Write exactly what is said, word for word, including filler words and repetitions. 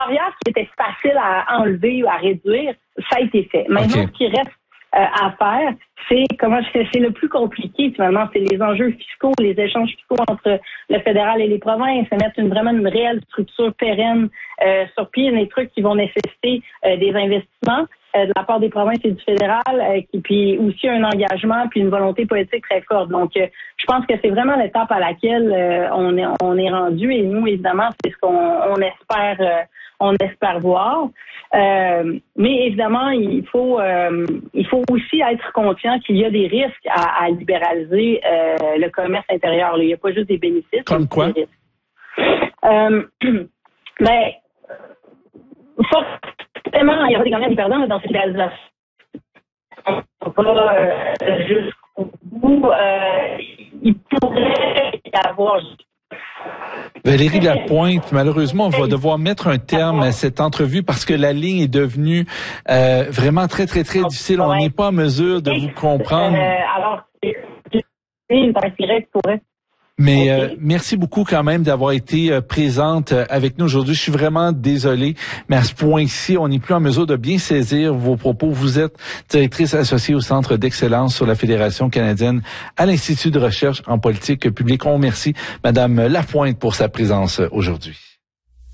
barrières qui étaient faciles à enlever ou à réduire, ça a été fait. Maintenant, okay. Ce qui reste euh, à faire, c'est comment je c'est le plus compliqué finalement, c'est les enjeux fiscaux, les échanges fiscaux entre le fédéral et les provinces, mettre une vraiment une réelle structure pérenne euh, sur pied, des trucs qui vont nécessiter euh, des investissements euh, de la part des provinces et du fédéral, euh, qui puis aussi un engagement puis une volonté politique très forte. Donc, euh, je pense que c'est vraiment l'étape à laquelle euh, on est on est rendu et nous évidemment c'est ce qu'on on espère. Euh, on espère voir. Euh, mais évidemment, il faut euh, il faut aussi être conscient qu'il y a des risques à, à libéraliser euh, le commerce intérieur. Il n'y a pas juste des bénéfices. Comme quoi? Des euh, ben, forcément, il y aura des gagnants et des perdants dans cette libéralisation. Euh, jusqu'au bout, euh, il pourrait y avoir... Valérie Lapointe, malheureusement, on va devoir mettre un terme à cette entrevue parce que la ligne est devenue euh, vraiment très, très, très difficile. On n'est pas en mesure de vous comprendre. Euh, alors, c'est une direct pourrait. Mais euh, merci beaucoup quand même d'avoir été euh, présente avec nous aujourd'hui. Je suis vraiment désolé, mais à ce point-ci, on n'est plus en mesure de bien saisir vos propos. Vous êtes directrice associée au Centre d'excellence sur la Fédération canadienne à l'Institut de recherche en politique publique. On remercie Madame Lapointe pour sa présence aujourd'hui.